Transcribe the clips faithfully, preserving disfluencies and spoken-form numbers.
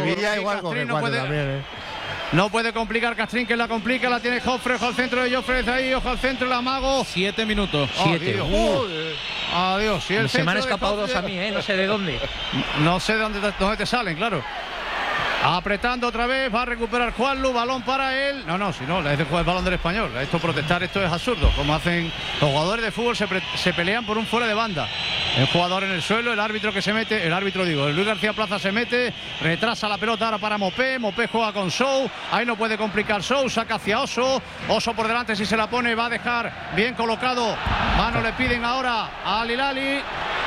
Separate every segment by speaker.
Speaker 1: Sevilla igual con el cuatro también, ¿eh?
Speaker 2: No puede complicar Castrín, que la complica, la tiene Jofre, ojo al centro de Jofre, desde ahí, ojo al centro, el amago.
Speaker 3: Siete minutos.
Speaker 4: Siete.
Speaker 2: Oh, adiós. Si el
Speaker 4: Se me han
Speaker 2: centro de
Speaker 4: escapado
Speaker 2: Jofre-
Speaker 4: dos a mí, ¿eh? No sé de dónde.
Speaker 2: No sé de dónde, dónde te salen, claro. Apretando otra vez, va a recuperar Juanlu, balón para él. No, no, si no, es de jugar el balón del Español. Esto protestar, esto es absurdo. Como hacen los jugadores de fútbol, se, pre- se pelean por un fuera de banda. El jugador en el suelo, el árbitro que se mete, el árbitro digo, el Luis García Plaza se mete, retrasa la pelota ahora para Mopé, Mopé juega con Sou, ahí no puede complicar Sou, saca hacia Oso, Oso por delante si se la pone, va a dejar bien colocado. Mano le piden ahora a Al Hilali.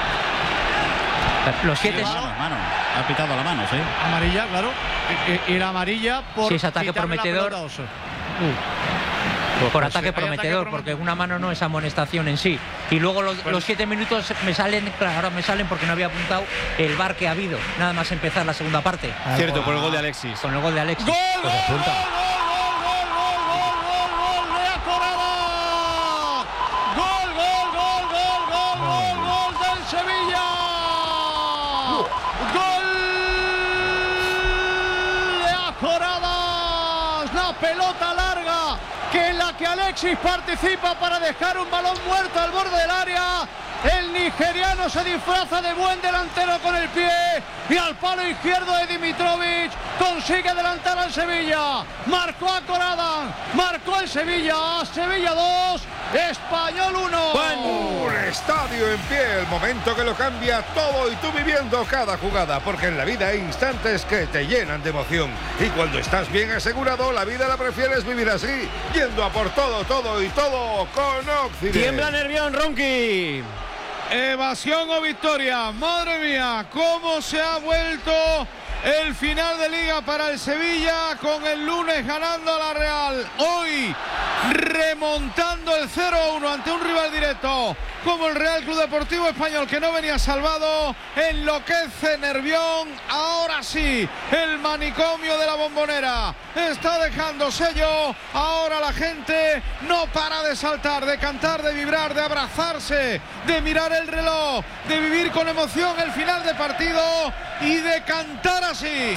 Speaker 4: Los siete.
Speaker 3: Mano, mano. Ha pitado la mano, sí.
Speaker 2: Amarilla, claro. Y, y la amarilla por
Speaker 4: Sí, es ataque
Speaker 2: quitarle la
Speaker 4: prometedor.
Speaker 2: pelota a Oso.
Speaker 4: Por
Speaker 2: Pues
Speaker 4: ataque
Speaker 2: hay ataque
Speaker 4: prometedor,
Speaker 2: promet-
Speaker 4: porque una mano no es amonestación en sí. Y luego los, los siete minutos me salen, claro, ahora me salen porque no había apuntado el V A R que ha habido, nada más empezar la segunda parte.
Speaker 5: Cierto, por el gol de Alexis.
Speaker 4: Con el gol de Alexis.
Speaker 2: ¡Gol, gol, gol, gol, gol, gol, gol, gol, gol de Acorada! ¡Gol, gol, gol, gol, gol, gol, gol del Sevilla! ¡Gol de Acorada! La pelota larga que en la que Alexis participa para dejar un balón muerto al borde del área. El nigeriano se disfraza de buen delantero con el pie y al palo izquierdo de Dimitrovic consigue adelantar al Sevilla. Marcó a Corada, marcó el Sevilla, Sevilla dos, Español uno.
Speaker 6: Un estadio en pie, el momento que lo cambia todo y tú viviendo cada jugada, porque en la vida hay instantes que te llenan de emoción y cuando estás bien asegurado, la vida la prefieres vivir así, yendo a por todo, todo y todo con Occident.
Speaker 5: Tiembla Nervión, Ronqui.
Speaker 3: Evasión o victoria. Madre mía, cómo se ha vuelto el final de liga para el Sevilla, con el lunes ganando a la Real. Hoy remontando el cero a uno ante un rival directo como el Real Club Deportivo Español, que no venía salvado. Enloquece Nervión. Ahora sí, el manicomio de la Bombonera está dejando sello. Ahora la gente no para de saltar, de cantar, de vibrar, de abrazarse, de mirar el reloj, de vivir con emoción el final de partido y de cantar así.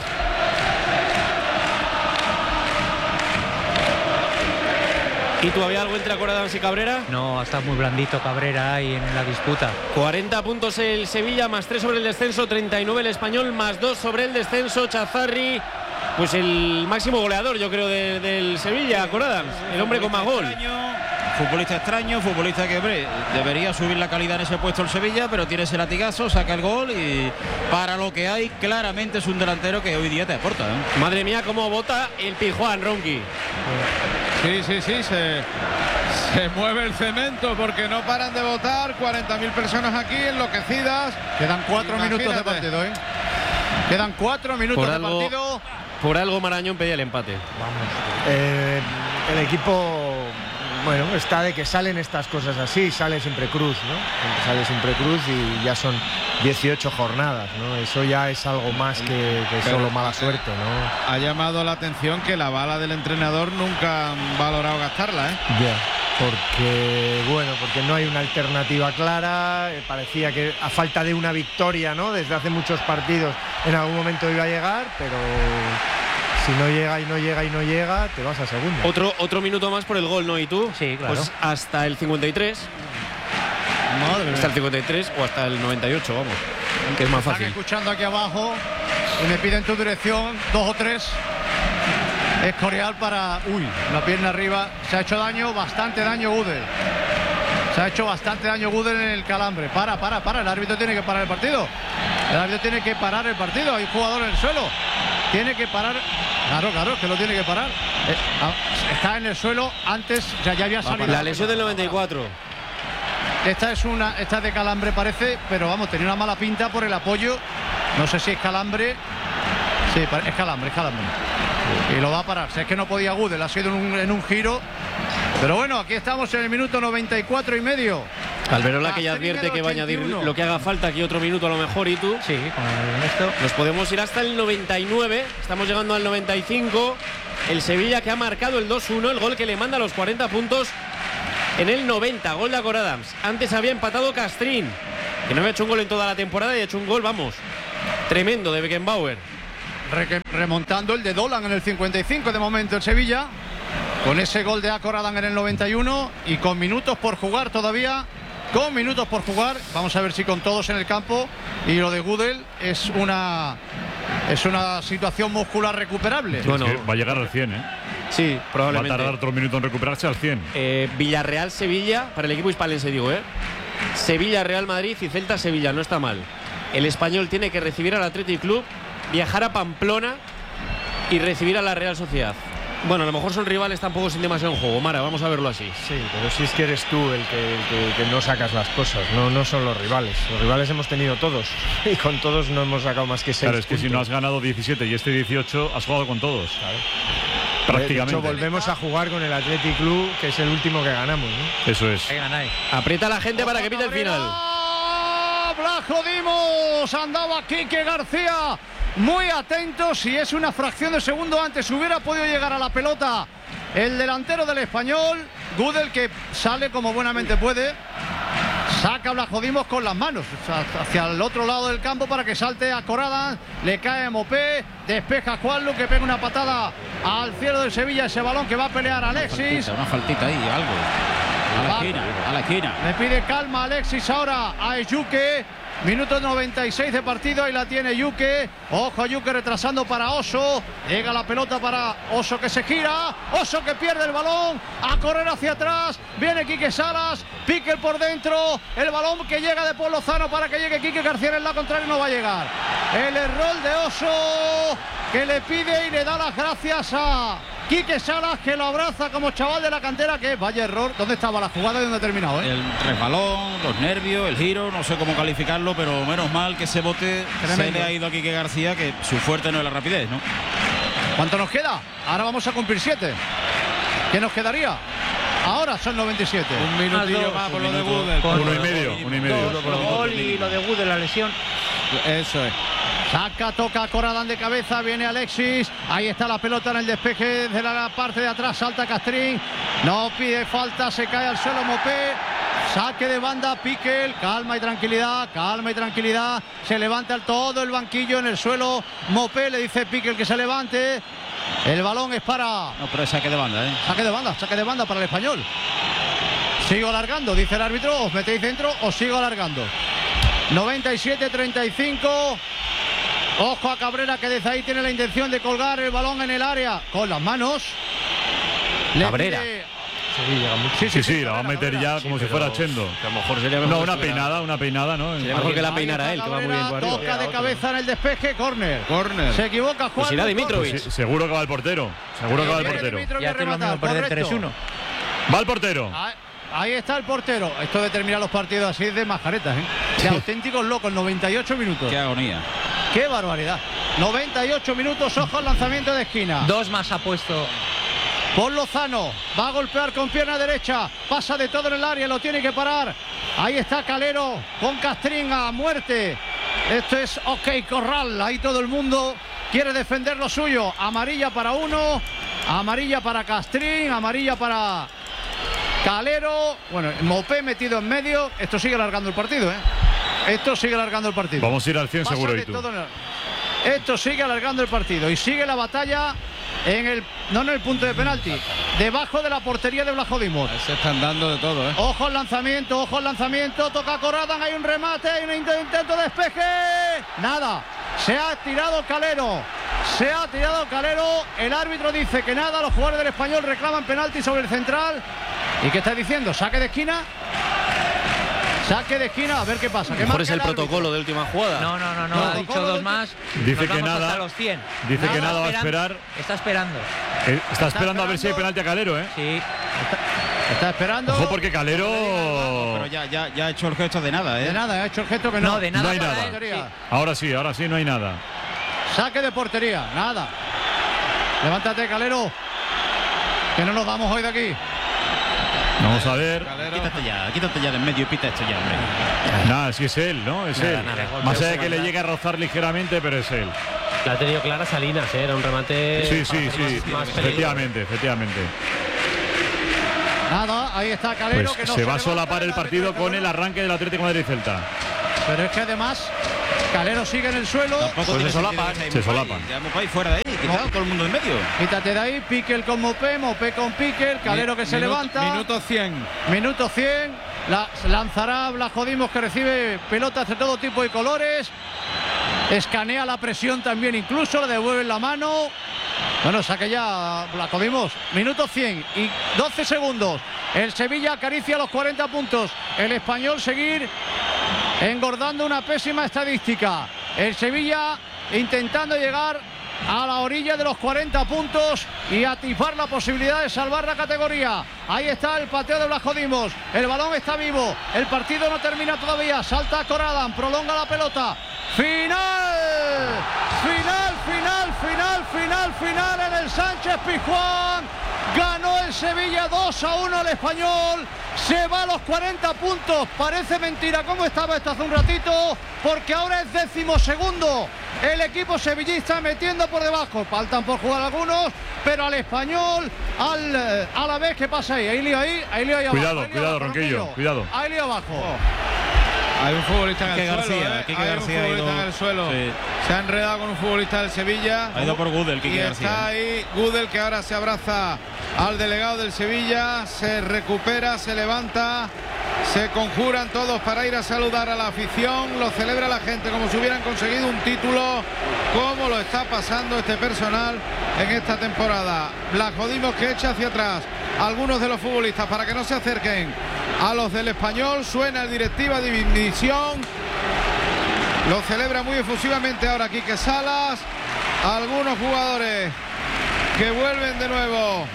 Speaker 5: ¿Y todavía algo entre Acorada y Cabrera?
Speaker 4: No, está muy blandito Cabrera ahí en la disputa.
Speaker 5: cuarenta puntos el Sevilla, más tres sobre el descenso, treinta y nueve el Español, más dos sobre el descenso. Chazarri, pues el máximo goleador, yo creo, de, del Sevilla, Acorada, el hombre con más gol.
Speaker 3: Futbolista extraño, futbolista que, hombre, debería subir la calidad en ese puesto el Sevilla, pero tiene ese latigazo, saca el gol y para lo que hay, claramente es un delantero que hoy día te aporta, ¿eh?
Speaker 5: Madre mía, cómo bota el Pijuán, Ronqui.
Speaker 3: Sí, sí, sí, se, se mueve el cemento porque no paran de votar. cuarenta mil personas aquí enloquecidas.
Speaker 2: Quedan cuatro
Speaker 3: Imagínate.
Speaker 2: minutos de partido, ¿eh? Quedan cuatro minutos
Speaker 5: Por
Speaker 2: de
Speaker 5: algo-
Speaker 2: partido.
Speaker 5: Por algo Marañón pedía el empate.
Speaker 1: Eh, el equipo, bueno, está de que salen estas cosas así, sale siempre Cruz, ¿no? Sale siempre Cruz y ya son dieciocho jornadas, ¿no? Eso ya es algo más que, que
Speaker 3: Pero-
Speaker 1: solo mala suerte, ¿no?
Speaker 3: Ha llamado la atención que la bala del entrenador nunca han valorado gastarla, ¿eh?
Speaker 1: Ya. Porque, bueno, porque no hay una alternativa clara, eh, parecía que a falta de una victoria, ¿no? Desde hace muchos partidos en algún momento iba a llegar, pero si no llega y no llega y no llega, te vas a segunda.
Speaker 5: Otro, otro minuto más por el gol, ¿no? ¿Y tú?
Speaker 4: Sí, claro.
Speaker 5: Pues hasta el cincuenta y tres.
Speaker 2: Madre
Speaker 5: Hasta el cincuenta y tres o hasta el noventa y ocho, vamos. Que es más
Speaker 2: Están
Speaker 5: fácil.
Speaker 2: escuchando aquí abajo y me piden tu dirección, dos o tres. Escorial para... Uy, la pierna arriba. Se ha hecho daño, bastante daño Gudel. Se ha hecho bastante daño Gudel en el calambre. Para, para, para. El árbitro tiene que parar el partido. El árbitro tiene que parar el partido. Hay un jugador en el suelo. Tiene que parar. Claro, claro, que lo tiene que parar. Eh, ah, está en el suelo antes, ya, ya había salido.
Speaker 5: La lesión del noventa y cuatro.
Speaker 2: Esta es una, esta es de calambre parece, pero vamos, tenía una mala pinta por el apoyo. No sé si es calambre. Sí, pa- es calambre, es calambre. Y lo va a parar. Si es que no podía Gudel, ha sido en un, en un giro. Pero bueno, aquí estamos en el minuto noventa y cuatro y medio.
Speaker 5: Alberola, que ya
Speaker 2: Castrín
Speaker 5: advierte
Speaker 2: el
Speaker 5: que va a añadir
Speaker 2: ochenta y uno.
Speaker 5: lo que haga falta, aquí otro minuto a lo mejor. ¿Y tú?
Speaker 4: Sí, con el esto.
Speaker 5: Nos podemos ir hasta el noventa y nueve. Estamos llegando al noventa y cinco. El Sevilla, que ha marcado el dos uno, el gol que le manda los cuarenta puntos en el noventa. Gol de Agor Adams. Antes había empatado Castrín, que no había hecho un gol en toda la temporada, y ha hecho un gol, vamos, tremendo, de Beckenbauer.
Speaker 2: re remontando el de Dolan en el cincuenta y cinco de momento el Sevilla, con ese gol de Akoradan en el noventa y uno y con minutos por jugar todavía, con minutos por jugar. Vamos a ver si con todos en el campo, y lo de Gudel es una es una situación muscular recuperable.
Speaker 7: Bueno, es que va a llegar al cien, ¿eh?
Speaker 5: Sí, probablemente.
Speaker 7: Va a tardar otro minuto en recuperarse al cien.
Speaker 5: Eh, Villarreal-Sevilla, para el equipo hispalense digo, ¿eh? Sevilla-Real Madrid y Celta-Sevilla, no está mal. El Español tiene que recibir al Athletic Club, viajar a Pamplona y recibir a la Real Sociedad. Bueno, a lo mejor son rivales tampoco sin demasiado en juego. Mara, vamos a verlo así.
Speaker 1: Sí, pero si es que eres tú el que, el que, que no sacas las cosas, no, no son los rivales. Los rivales hemos tenido todos y con todos no hemos sacado más que seis.
Speaker 7: Claro, es que
Speaker 1: puntos.
Speaker 7: si no has ganado diecisiete y este dieciocho, has jugado con todos.
Speaker 1: Claro.
Speaker 7: Prácticamente.
Speaker 1: De hecho, volvemos a jugar con el Athletic Club, que es el último que ganamos, ¿no?
Speaker 7: Eso es.
Speaker 4: Ahí ganáis.
Speaker 5: Aprieta a la gente para que pite el final.
Speaker 2: Blajo Dimos, andaba Quique García muy atento. Si es una fracción de segundo antes hubiera podido llegar a la pelota el delantero del Español. Gudel, que sale como buenamente puede, saca a Blajo Dimos con las manos hacia el otro lado del campo para que salte a Akoradan. Le cae a Mopé, despeja a Juanlu, que pega una patada al cielo del Sevilla. Ese balón que va a pelear Alexis.
Speaker 8: Una faltita ahí, algo. A la esquina, a la esquina.
Speaker 2: Le pide calma Alexis ahora a Yuke. Minuto noventa y seis de partido, ahí la tiene Yuke. Ojo a Yuke retrasando para Oso. Llega la pelota para Oso, que se gira. Oso que pierde el balón. A correr hacia atrás. Viene Quique Salas. Pique por dentro. El balón que llega de Paul Lozano para que llegue Quique García en el lado contrario. No va a llegar. El error de Oso, que le pide y le da las gracias a Quique Salas, que lo abraza como chaval de la cantera. Que vaya error. ¿Dónde estaba la jugada y dónde ha terminado? ¿eh?
Speaker 8: El resbalón, los nervios, el giro, no sé cómo calificarlo, pero menos mal que ese bote
Speaker 2: Tremendo.
Speaker 8: se le ha ido a Quique García, que su fuerte no es la rapidez, ¿no?
Speaker 2: ¿Cuánto nos queda? Ahora vamos a cumplir siete. ¿Qué nos quedaría? Ahora son noventa y siete.
Speaker 3: Un minutillo
Speaker 4: dos,
Speaker 3: más por
Speaker 8: un
Speaker 3: lo de
Speaker 8: minuto.
Speaker 3: Gudel.
Speaker 4: Con-
Speaker 7: Uno y medio, uno y medio.
Speaker 4: Dos, el gol y lo de Gudel, la lesión.
Speaker 3: Eso es.
Speaker 2: Saca, toca Akoradan de cabeza, viene Alexis. Ahí está la pelota en el despeje de la parte de atrás. Salta Castrín. No pide falta, se cae al suelo Mopé. Saque de banda, Piquel. Calma y tranquilidad, calma y tranquilidad. Se levanta el, todo el banquillo en el suelo. Mopé le dice Piquel que se levante. El balón es para...
Speaker 8: No, pero es saque de banda, ¿eh?
Speaker 2: Saque de banda, saque de banda para el Español. Sigo alargando, dice el árbitro. Os metéis dentro o sigo alargando. noventa y siete treinta y cinco. Ojo a Cabrera, que desde ahí tiene la intención de colgar el balón en el área con las manos. Le
Speaker 5: Cabrera.
Speaker 2: pide-
Speaker 1: Sí, llega mucho.
Speaker 7: Sí, sí, la va a meter ya como si fuera Chendo.
Speaker 5: Que a lo mejor sería mejor
Speaker 7: No,
Speaker 5: que
Speaker 7: una
Speaker 5: estuviera-
Speaker 7: peinada, una peinada, ¿no?
Speaker 5: Sería mejor que la
Speaker 2: Ahí
Speaker 5: peinara
Speaker 2: está
Speaker 5: él, que va muy
Speaker 2: Cabrera,
Speaker 5: bien por arriba.
Speaker 2: toca de cabeza en el despeje, córner.
Speaker 3: Córner.
Speaker 2: Se equivoca Juan.
Speaker 5: Pues irá Dimitrovic.
Speaker 7: Pues sí, seguro que va el portero. Seguro que va el
Speaker 2: Viene
Speaker 7: portero.
Speaker 2: Dimitrovic
Speaker 4: Ya
Speaker 2: a
Speaker 4: te lo mismo
Speaker 2: rematar,
Speaker 4: perder
Speaker 2: correcto.
Speaker 4: tres uno.
Speaker 7: Va el portero.
Speaker 2: Ahí, ahí está el portero. Esto de terminar los partidos así es de majaretas, ¿eh? De auténticos locos, noventa y ocho minutos.
Speaker 8: Qué agonía.
Speaker 2: ¡Qué barbaridad! noventa y ocho minutos, ojo al lanzamiento de esquina.
Speaker 4: Dos más ha puesto.
Speaker 2: Paul Lozano va a golpear con pierna derecha, pasa de todo en el área, lo tiene que parar. Ahí está Calero con Castrín a muerte. Esto es OK Corral, ahí todo el mundo quiere defender lo suyo. Amarilla para uno, amarilla para Castrín, amarilla para Calero. Bueno, Mopé metido en medio. Esto sigue alargando el partido, ¿eh? Esto sigue alargando el partido.
Speaker 7: Vamos a ir al cien
Speaker 2: Pasa
Speaker 7: seguro,
Speaker 2: de
Speaker 7: y tú.
Speaker 2: todo en el- Esto sigue alargando el partido y sigue la batalla en el, no en el punto de penalti, debajo de la portería de Blajo Dimos.
Speaker 3: Se están dando de todo, ¿eh?
Speaker 2: Ojo al lanzamiento, ojo al lanzamiento, toca Akoradan, hay un remate, hay un int- intento de despeje. Nada, se ha tirado Calero, se ha tirado Calero. El árbitro dice que nada, los jugadores del Español reclaman penalti sobre el central. ¿Y qué está diciendo? ¿Saque de esquina? Saque de esquina, a ver qué pasa.
Speaker 5: A
Speaker 2: ¿Qué
Speaker 5: lo mejor
Speaker 2: marca
Speaker 5: es el
Speaker 2: árbitro?
Speaker 5: protocolo de última jugada.
Speaker 4: No, no, no, no,
Speaker 2: No,
Speaker 4: ha dicho
Speaker 2: protocolo
Speaker 4: dos
Speaker 2: de-
Speaker 4: más.
Speaker 7: Dice
Speaker 4: Nos
Speaker 7: que
Speaker 4: vamos
Speaker 7: nada.
Speaker 4: hasta los cien.
Speaker 7: Dice que
Speaker 2: Nada,
Speaker 7: nada va a
Speaker 4: esperando.
Speaker 7: esperar.
Speaker 4: Está esperando.
Speaker 7: Eh, Está esperando a ver si hay penalti a Calero, ¿eh?
Speaker 4: Sí.
Speaker 2: Está esperando.
Speaker 7: Ojo, porque Calero.
Speaker 8: Pero ya, ya, ya ha hecho el gesto de nada, ¿eh?
Speaker 2: De nada, ha hecho el gesto que no.
Speaker 4: No, de nada.
Speaker 7: No hay
Speaker 4: para
Speaker 7: nada.
Speaker 4: él,
Speaker 2: Portería.
Speaker 4: sí.
Speaker 7: Ahora sí, ahora sí, no hay nada.
Speaker 2: Saque de portería, nada. Levántate, Calero. Que no nos vamos hoy de aquí.
Speaker 7: Vamos a ver.
Speaker 8: Quítate ya, quítate ya de en medio y pita esto ya, hombre.
Speaker 7: Nada, si es él, ¿no? Es él.
Speaker 5: nada.
Speaker 7: Más allá de que le llegue a rozar ligeramente, pero es él.
Speaker 5: La ha tenido clara Salinas, ¿eh? Era un remate.
Speaker 7: Sí, sí, sí.
Speaker 5: más peligroso.
Speaker 7: Efectivamente, efectivamente.
Speaker 2: Nada, ahí está Calero.
Speaker 7: Pues
Speaker 2: que no
Speaker 7: se va a
Speaker 2: levanta
Speaker 7: solapar el partido con el arranque del Atlético de Madrid Celta.
Speaker 2: Pero es que además Calero sigue en el suelo.
Speaker 8: Tampoco
Speaker 7: Pues
Speaker 8: tiene
Speaker 7: se
Speaker 8: sentido
Speaker 7: solapan,
Speaker 8: que
Speaker 7: se
Speaker 8: Mopé.
Speaker 7: solapan.
Speaker 8: Ya Mopé fuera de ahí, quitado todo el mundo en medio.
Speaker 2: Quítate de ahí, Piquel con Mopé, Mopé con Piquel, Calero que se
Speaker 3: Minuto-
Speaker 2: levanta.
Speaker 3: Minuto cien.
Speaker 2: Minuto cien, la, lanzará Blajodimos, que recibe pelotas de todo tipo y colores. Escanea la presión también, incluso le devuelven la mano. Bueno, saque ya Blajodimos. Minuto cien y doce segundos. El Sevilla acaricia los cuarenta puntos. El Español seguir engordando una pésima estadística. El Sevilla intentando llegar a la orilla de los cuarenta puntos y atisbar la posibilidad de salvar la categoría. Ahí está el pateo de Blajodimos. El balón está vivo. El partido no termina todavía. Salta Corradan, prolonga la pelota. Final, final, final, final, final, final en el Sánchez Pizjuán. Ganó el Sevilla dos a uno al Español. Se va a los cuarenta puntos. Parece mentira cómo estaba esto hace un ratito, porque ahora es decimosegundo. El equipo sevillista metiendo por debajo. Faltan por jugar algunos, pero al Español, al, eh, a la vez que pasa ahí. Ahí lío ahí, ahí lío ahí abajo.
Speaker 7: Cuidado,
Speaker 2: Ahí lío
Speaker 7: cuidado,
Speaker 2: abajo,
Speaker 7: Ronquillo,
Speaker 2: Ronquillo.
Speaker 7: cuidado.
Speaker 2: Ahí lío abajo.
Speaker 3: Hay un futbolista en
Speaker 8: Quique
Speaker 3: el suelo.
Speaker 8: García,
Speaker 3: ¿eh?
Speaker 8: Quique
Speaker 3: Hay
Speaker 8: García
Speaker 3: un
Speaker 8: ha
Speaker 3: futbolista
Speaker 8: ido-
Speaker 3: en el suelo.
Speaker 8: sí.
Speaker 3: Se ha enredado con un futbolista del Sevilla.
Speaker 8: Ha ido por Gudel, Quique
Speaker 3: y
Speaker 8: García.
Speaker 3: está ahí Gudel, que ahora se abraza al delegado del Sevilla. Se recupera, se levanta. Se conjuran todos para ir a saludar a la afición. Lo celebra la gente como si hubieran conseguido un título. Cómo lo está pasando este personal en esta temporada. Blajodimos que echa hacia atrás a algunos de los futbolistas para que no se acerquen a los del Español. Suena el directiva de división. Lo celebra muy efusivamente ahora Quique Salas. Algunos jugadores que vuelven de nuevo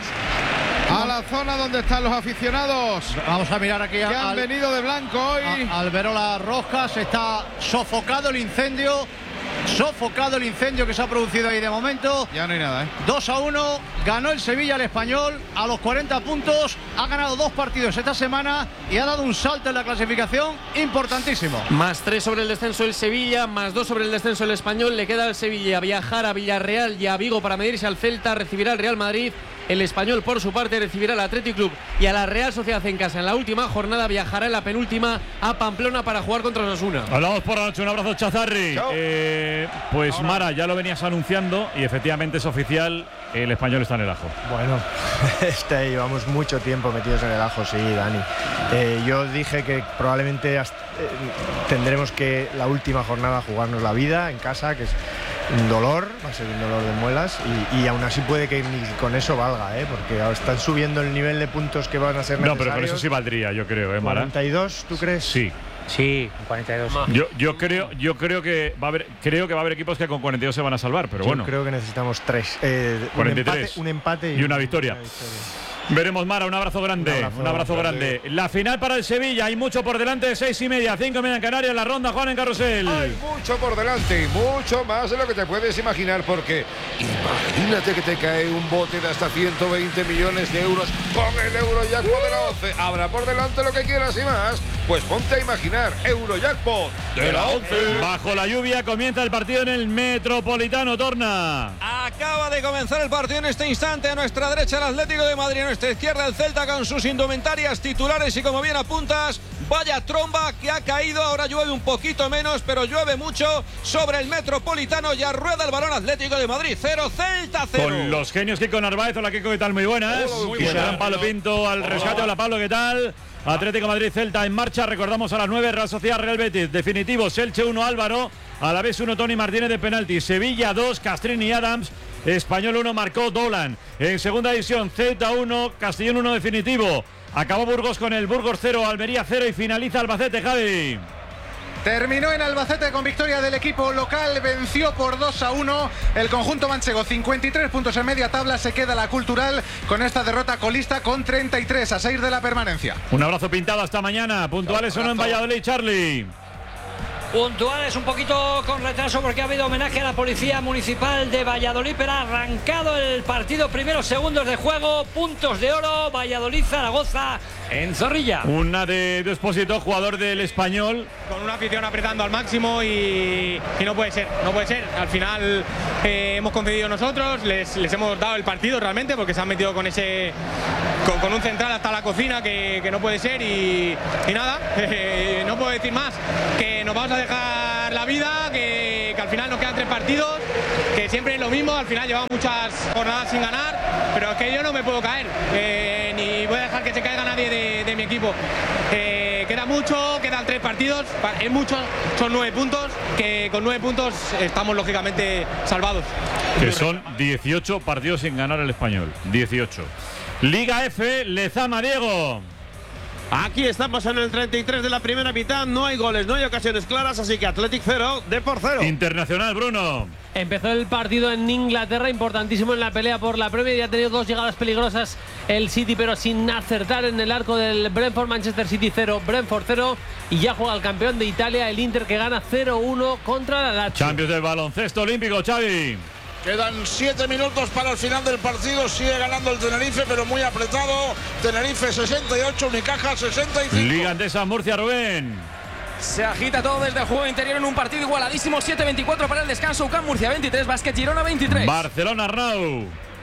Speaker 3: a la zona donde están los aficionados,
Speaker 2: Vamos a mirar aquí
Speaker 3: que han
Speaker 2: al,
Speaker 3: venido de blanco hoy.
Speaker 2: a- Alberola Rojas. Está sofocado el incendio. Sofocado el incendio que se ha producido ahí de momento.
Speaker 3: Ya no hay nada, ¿eh?
Speaker 2: dos a uno, ganó el Sevilla al Español a los cuarenta puntos. Ha ganado dos partidos esta semana y ha dado un salto en la clasificación importantísimo.
Speaker 5: Más tres sobre el descenso el Sevilla, más dos sobre el descenso el Español. Le queda al Sevilla viajar a Villarreal y a Vigo para medirse al Celta. Recibirá al Real Madrid. El Español, por su parte, recibirá al Athletic Club y a la Real Sociedad en casa. En la última jornada viajará en la penúltima a Pamplona para jugar contra Osasuna.
Speaker 7: Hablamos por la noche, un abrazo, Chazarri.
Speaker 6: Chao.
Speaker 7: Eh, pues Mara, ya lo venías anunciando y efectivamente es oficial, el Español está en el ajo.
Speaker 1: Bueno, este, llevamos mucho tiempo metidos en el ajo, sí, Dani. Eh, yo dije que probablemente hasta, eh, tendremos que la última jornada jugarnos la vida en casa, que es un dolor, va a ser un dolor de muelas, y, y aún así puede que ni con eso valga, ¿eh? Porque ahora están subiendo el nivel de puntos que van a ser
Speaker 7: No,
Speaker 1: necesarios.
Speaker 7: pero con eso sí valdría, yo creo, ¿eh, Mara?
Speaker 1: cuarenta y dos, ¿tú crees?
Speaker 7: Sí.
Speaker 4: Sí, cuarenta y dos.
Speaker 7: Yo, yo creo, yo creo que va a haber, creo que va a haber equipos que con cuarenta y dos se van a salvar, pero
Speaker 1: Yo
Speaker 7: bueno.
Speaker 1: creo que necesitamos tres. Eh,
Speaker 7: cuarenta y tres.
Speaker 1: Un empate, un empate y,
Speaker 7: Y una victoria. Veremos, Mara, un abrazo grande. Un
Speaker 1: abrazo,
Speaker 7: abrazo, grande. La final para el Sevilla, hay mucho por delante, de seis y media, cinco y media en Canarias, la ronda, Juan en Carrusel.
Speaker 6: Hay mucho por delante y mucho más de lo que te puedes imaginar, porque imagínate que te cae un bote de hasta ciento veinte millones de euros con el Eurojackpot de la once. Habrá por delante lo que quieras y más. Pues ponte a imaginar, Eurojackpot de la once.
Speaker 7: Bajo la lluvia comienza el partido en el Metropolitano, Torna.
Speaker 9: Acaba de comenzar el partido en este instante. A nuestra derecha el Atlético de Madrid, a nuestra izquierda el Celta con sus indumentarias titulares y como bien apuntas, vaya tromba que ha caído. Ahora llueve un poquito menos, pero llueve mucho sobre el Metropolitano. Ya rueda el balón Atlético de Madrid. Cero, Celta cero.
Speaker 7: Con los genios Kiko Narváez. Hola, Kiko, ¿qué tal? Muy buenas.
Speaker 6: Hola, muy
Speaker 7: Y
Speaker 6: buenas.
Speaker 7: serán Pablo Pinto al rescate. Hola, Pablo, ¿qué tal? Atlético de Madrid, Celta en marcha. Recordamos a las nueve, Real Sociedad, Real Betis. Definitivos, Elche uno, Álvaro. A la vez uno, Tony Martínez de penalti. Sevilla dos, Castrini y Adams. Español uno, marcó Dolan. En segunda división, Celta uno, Castellón uno definitivo. Acabó Burgos con el Burgos cero, Almería cero y finaliza Albacete, Javi.
Speaker 10: Terminó en Albacete con victoria del equipo local, venció por dos a uno el conjunto manchego, cincuenta y tres puntos en media tabla, se queda la Cultural con esta derrota colista con treinta y tres a seis de la permanencia.
Speaker 7: Un abrazo pintado hasta mañana, puntuales o no en Valladolid, Charlie.
Speaker 11: Puntuales un poquito con retraso porque ha habido homenaje a la Policía Municipal de Valladolid, pero ha arrancado el partido, primeros segundos de juego, puntos de oro, Valladolid-Zaragoza en Zorrilla.
Speaker 7: Una de de Expósito, jugador del Español.
Speaker 12: Con una afición apretando al máximo y, y no puede ser, no puede ser. Al final eh, hemos concedido nosotros, les, les hemos dado el partido realmente porque se han metido con ese con, con un central hasta la cocina que, que no puede ser y, y nada, eh, no puedo decir más, que nos vamos a dejar dar la vida, que, que al final nos quedan tres partidos, que siempre es lo mismo, al final llevamos muchas jornadas sin ganar, pero es que yo no me puedo caer, eh, ni voy a dejar que se caiga nadie de, de mi equipo. Eh, queda mucho, quedan tres partidos, es mucho, son nueve puntos, que con nueve puntos estamos lógicamente salvados.
Speaker 7: Que son dieciocho partidos sin ganar el Español, dieciocho. Liga F, Lezama, Diego.
Speaker 13: Aquí estamos en el treinta y tres de la primera mitad, no hay goles, no hay ocasiones claras, así que Athletic cero, Depor cero.
Speaker 7: Internacional, Bruno.
Speaker 14: Empezó el partido en Inglaterra, importantísimo en la pelea por la Premier, y ha tenido dos llegadas peligrosas el City, pero sin acertar en el arco del Brentford. Manchester City cero, Brentford cero, y ya juega el campeón de Italia, el Inter, que gana cero uno contra la Lazio.
Speaker 7: Champions del baloncesto olímpico, Xavi.
Speaker 15: Quedan siete minutos para el final del partido. Sigue ganando el Tenerife, pero muy apretado. Tenerife sesenta y ocho, Unicaja sesenta y cinco.
Speaker 7: Liga Andesa, Murcia, Rubén.
Speaker 16: Se agita todo desde el juego interior en un partido igualadísimo. siete veinticuatro para el descanso. U C A M Murcia veintitrés, Basket Girona veintitrés.
Speaker 7: Barcelona, Arnau.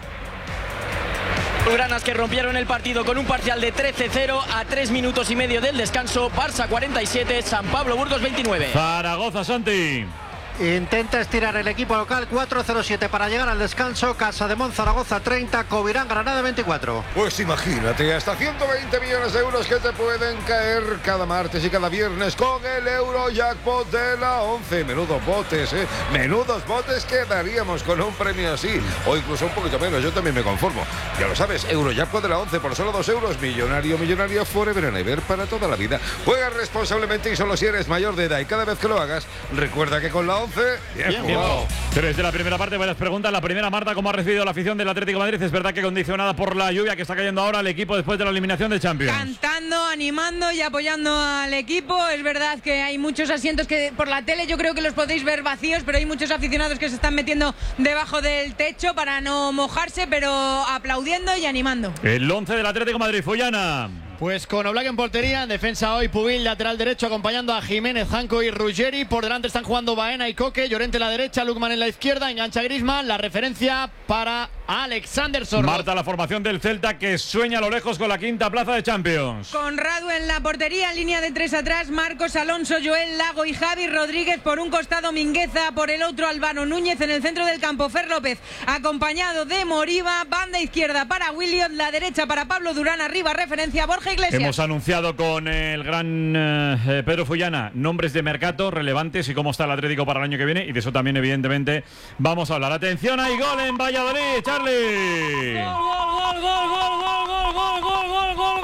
Speaker 17: Blaugranas que rompieron el partido con un parcial de trece cero a tres minutos y medio del descanso. Barça cuarenta y siete, San Pablo Burgos veintinueve.
Speaker 7: Zaragoza, Santi.
Speaker 18: Intenta estirar el equipo local, cuatro cero siete para llegar al descanso. Casa de Mon, Zaragoza treinta, Covirán, Granada veinticuatro.
Speaker 6: Pues imagínate, hasta ciento veinte millones de euros que te pueden caer cada martes y cada viernes con el Eurojackpot de la once. Menudos botes, ¿eh? Menudos botes que daríamos con un premio así, o incluso un poquito menos, yo también me conformo. Ya lo sabes, Eurojackpot de la once por solo dos euros. Millonario, millonario, forever and ever, para toda la vida. Juega responsablemente y solo si eres mayor de edad, y cada vez que lo hagas, recuerda que con la once, bien, bien jugado.
Speaker 7: Tres de la primera parte, varias preguntas. La primera, Marta, ¿cómo ha recibido la afición del Atlético de Madrid? Es verdad que condicionada por la lluvia que está cayendo ahora el equipo después de la eliminación de Champions.
Speaker 19: Cantando, animando y apoyando al equipo. Es verdad que hay muchos asientos que por la tele yo creo que los podéis ver vacíos, pero hay muchos aficionados que se están metiendo debajo del techo para no mojarse, pero aplaudiendo y animando.
Speaker 7: El once del Atlético de Madrid, Follana.
Speaker 2: Pues con Oblak en portería, en defensa hoy Pubil, lateral derecho, acompañando a Jiménez, Janco y Ruggeri. Por delante están jugando Baena y Coque, Llorente en la derecha, Lukman en la izquierda, engancha Griezmann. La referencia para Alexander Soroz.
Speaker 7: Marta, la formación del Celta que sueña a lo lejos con la quinta plaza de Champions.
Speaker 19: Conrado en la portería, en línea de tres atrás, Marcos Alonso, Joel Lago y Javi Rodríguez. Por un costado Mingueza, por el otro Albano Núñez. En el centro del campo Fer López, acompañado de Moriba. Banda izquierda para Williot, la derecha para Pablo Durán. Arriba referencia Borja Iglesias.
Speaker 7: Hemos anunciado con el gran eh, Pedro Follana nombres de mercado relevantes y cómo está el Atlético para el año que viene, y de eso también evidentemente vamos a hablar. Atención, hay gol en Valladolid, Charlie.
Speaker 11: Gol, gol, gol, gol, gol, gol, gol, gol, gol, gol,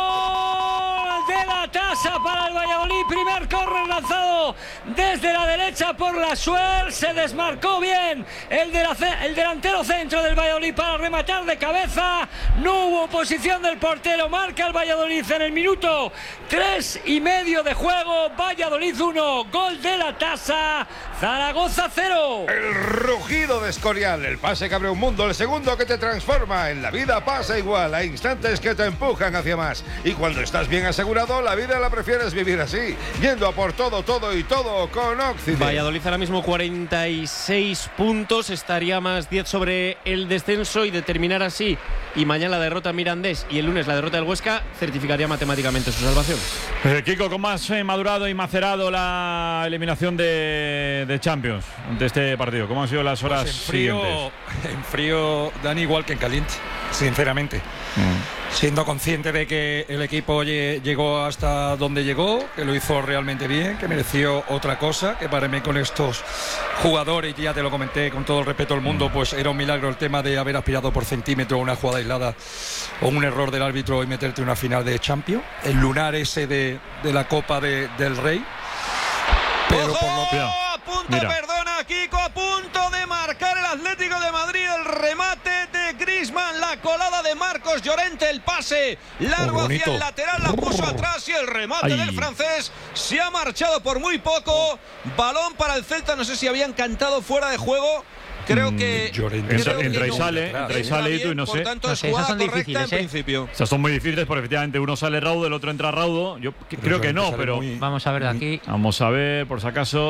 Speaker 11: gol de la tasa para el Valladolid. Primer córner lanzado desde la derecha por la Suer. Se desmarcó bien el, de la, el delantero centro del Valladolid para rematar de cabeza. No hubo posición del portero. Marca el Valladolid en el minuto tres y medio de juego. Valladolid uno, gol de la tasa. Zaragoza cero.
Speaker 6: El rugido de Escorial, el pase que abre un mundo, el segundo que te transforma. En la vida pasa igual, hay instantes que te empujan hacia más. Y cuando estás bien asegurado, la vida la prefieres vivir así, yendo a por todo, todo y todo con Occidente.
Speaker 5: Valladolid ahora mismo cuarenta y seis puntos, estaría más diez sobre el descenso, y de terminar así, y mañana la derrota Mirandés y el lunes la derrota del Huesca, certificaría matemáticamente su salvación.
Speaker 7: Eh, Kiko, ¿cómo has eh, madurado y macerado la eliminación de, de Champions de este partido? ¿Cómo han sido las horas
Speaker 20: pues en frío,
Speaker 7: siguientes?
Speaker 20: En frío, Dani, igual que en caliente, sinceramente. Mm. Siendo consciente de que el equipo llegó hasta donde llegó, que lo hizo realmente bien, que mereció otra cosa, que para mí con estos jugadores, ya te lo comenté con todo el respeto del mundo, pues era un milagro el tema de haber aspirado por centímetro a una jugada aislada o un error del árbitro y meterte en una final de Champions. El lunar ese de, de la Copa de, del Rey.
Speaker 9: Pero por lo peor. A punto, Mira. perdona, Kiko, a punto de marcar el Atlético de Madrid. El remate de Griezmann, la colada de Marcos Llorente, el pase largo hacia el lateral, la puso atrás, y el remate Ay. del francés se ha marchado por muy poco. Balón para el Celta, no sé si habían cantado fuera de juego. Creo que.
Speaker 7: Creo entra,
Speaker 9: que
Speaker 7: entra y
Speaker 9: no.
Speaker 7: sale, entra y sale, y tú y no sé.
Speaker 9: Por tanto,
Speaker 7: no
Speaker 9: es
Speaker 7: sé,
Speaker 9: jugada
Speaker 7: esas son
Speaker 9: correcta
Speaker 7: difíciles,
Speaker 9: en
Speaker 7: ¿eh?
Speaker 9: principio.
Speaker 7: O sea, son muy difíciles porque efectivamente uno sale raudo, el otro entra raudo. Yo pero creo que no, pero.
Speaker 4: Muy... Vamos a ver de aquí.
Speaker 7: Vamos a ver, por si acaso.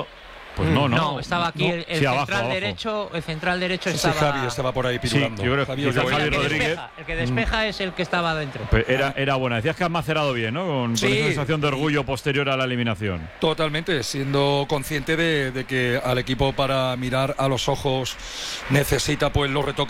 Speaker 7: Pues no, no.
Speaker 4: No, estaba aquí
Speaker 7: no.
Speaker 4: el, el
Speaker 7: Sí, abajo,
Speaker 4: central
Speaker 7: abajo.
Speaker 4: derecho, el central derecho
Speaker 20: Sí,
Speaker 4: estaba.
Speaker 20: Javi estaba por ahí
Speaker 7: Sí,
Speaker 20: pirulando.
Speaker 7: yo creo
Speaker 20: Javi
Speaker 7: que
Speaker 20: Ollón.
Speaker 7: Javi
Speaker 4: el, que
Speaker 7: Rodríguez.
Speaker 4: despeja, el que despeja es el que estaba dentro.
Speaker 7: Pues era, era buena. Decías que has macerado bien, ¿no? Con,
Speaker 20: Sí.
Speaker 7: con esa sensación de orgullo posterior a la eliminación.
Speaker 20: Totalmente, siendo consciente de, de que al equipo para mirar a los ojos necesita pues los retoques